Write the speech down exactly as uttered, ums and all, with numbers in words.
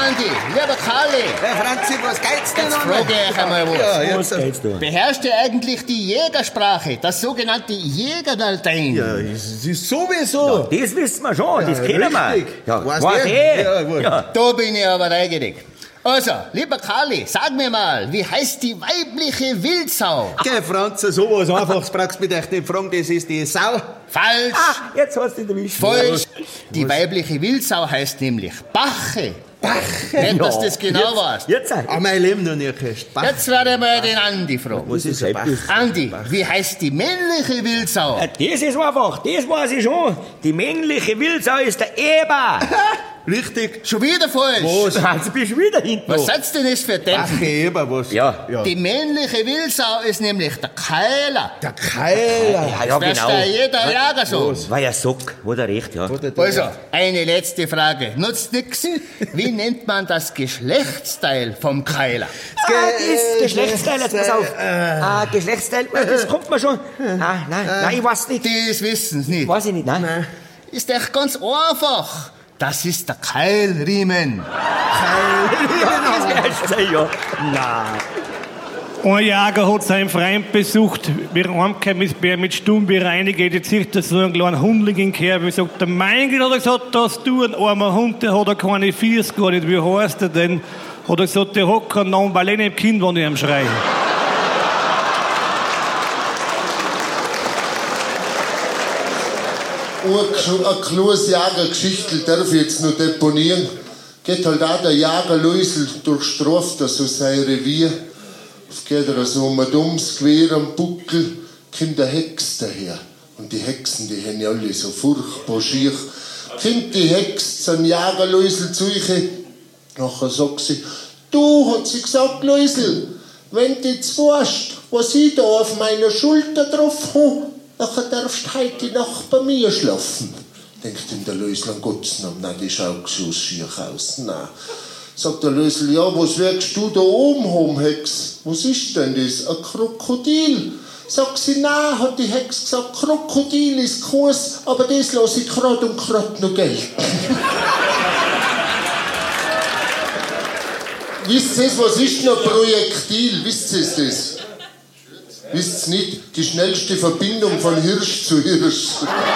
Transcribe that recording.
Andi, lieber Karli. Herr Franzi, was geht's denn Jetzt noch? frage ich euch einmal was. Ja, jetzt. Was geht's da? Beherrscht ihr eigentlich die Jägersprache, das sogenannte Jägerlatein? Ja, es ist sowieso. Das wissen wir schon, das kennen wir. richtig. Ja, Weißt weiß du? eh. Ja, gut. Ja. Da bin ich aber neugierig. Also, lieber Karli, sag mir mal, wie heißt die weibliche Wildsau? Geh, Franzi, sowas Einfaches brauchst du mich echt nicht fragen, das ist die Sau. Falsch. Ah, jetzt hast du ihn erwischt. Falsch. Die weibliche Wildsau heißt nämlich Bache. Bache? Nicht, dass du das genau weißt. Jetzt, Ah, mein Leben noch nie gehört. Jetzt werde ich mal den Andi fragen. Was ist ein Bach? Andi, wie heißt die männliche Wildsau? das ist einfach, das weiß ich schon. Die männliche Wildsau ist der Eber. Richtig. Schon wieder falsch. Was? Also bist du wieder hinten. Was seid's denn das für Ach, Dämpfen? Eber, was? Ja. ja. Die männliche Wildsau ist nämlich der Keiler. Der Keiler. Ja, ja, Das genau. da jeder Jager so. War ja Sock, wo der recht, ja. Also, eine letzte Frage. Nutzt nix. Wie nennt man das Geschlechtsteil vom Keiler? Ah, das Geschlechtsteil, jetzt pass auf. Ah, Geschlechtsteil, das kommt mir schon. Ah, nein, nein, ich weiß nicht. Das wissen's nicht. Weiß ich nicht, nein. Ist echt ganz einfach. Das ist der Keilriemen. Das heißt ja. Nein. Ein Jäger hat seinen Freund besucht. Wir haben heimgekommen ist Bär mit Stummbier reingeht. Jetzt sieht er so einen kleinen Hundling in Kerbe. Ich sagt, der mein Gott, hat er gesagt, dass du ein armer Hund, der hat er keine Fiers gar nicht. Wie heißt er denn? Hat er gesagt, der hat keinen Namen, weil ich nicht im Kind, wenn ich am Schreien. Ein kleines Jagergeschichtel darf ich jetzt noch deponieren. Geht halt auch der Jager Luisel durchstraft also sein Revier. Es geht er so um ein dummes Gewehr am Buckel, kommt der Hex daher. Und die Hexen, die haben ja alle so furchtbar schier. Kommt die Hex zum Jager Luisel zu euch. Nachher sagt sie, du, hat sie gesagt, Luisel, wenn du jetzt weißt, was ich da auf meiner Schulter drauf habe, nachher darfst du heute Nacht bei mir schlafen. Denkt ihm der Lösel, an Gottes Namen, nein, die schaut so schier aus, nein. Sagt der Lösel, ja, was wirst du da oben haben, Hex? Was ist denn das? Ein Krokodil? Sagt sie, nein, hat die Hex gesagt, Krokodil ist Kurs, aber das lasse ich grad und grad noch gelten. Wisst ihr, was ist noch Projektil? Wisst ihr das? Wisst ihr nicht? Die schnellste Verbindung von Hirsch zu Hirsch.